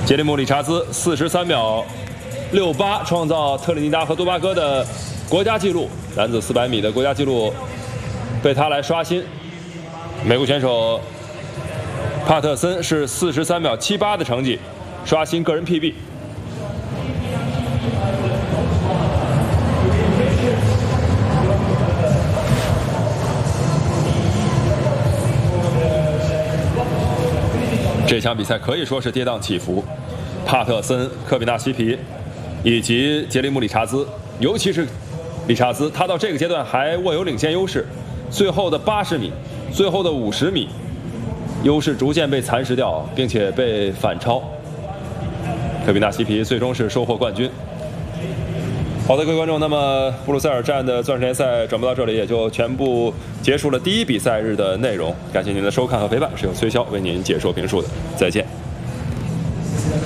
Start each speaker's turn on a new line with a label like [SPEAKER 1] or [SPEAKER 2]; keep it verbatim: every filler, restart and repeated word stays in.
[SPEAKER 1] 杰里姆·理查兹四十三秒六八，创造特立尼达和多巴哥的国家纪录，男子四百米的国家纪录被他来刷新。美国选手帕特森是四十三秒七八的成绩，刷新个人 P B。 这场比赛可以说是跌宕起伏，帕特森、科比纳西皮以及杰里姆·理查兹，尤其是理查兹，他到这个阶段还握有领先优势。最后的八十米，最后的五十米，优势逐渐被蚕食掉，并且被反超。科比纳西皮最终是收获冠军。好的，各位观众，那么布鲁塞尔站的钻石联赛转播到这里也就全部结束了第一比赛日的内容。感谢您的收看和陪伴，是由崔潇为您解说评述的，再见。